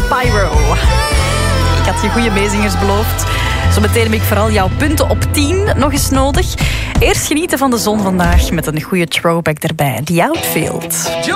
Spyro. Ik had je goede meezingers beloofd. Zometeen heb ik vooral jouw punten op 10 nog eens nodig. Eerst genieten van de zon vandaag met een goede throwback erbij. The Outfield.